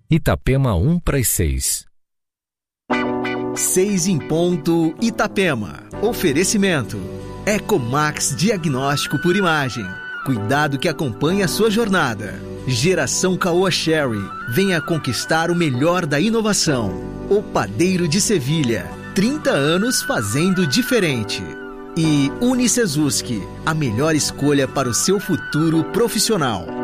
Itapema 1:6. 6 em ponto, Itapema. Oferecimento. Ecomax Diagnóstico por Imagem. Cuidado que acompanha a sua jornada. Geração Caoa Sherry. Venha conquistar o melhor da inovação. O Padeiro de Sevilha. 30 anos fazendo diferente. E Unicesuski. A melhor escolha para o seu futuro profissional.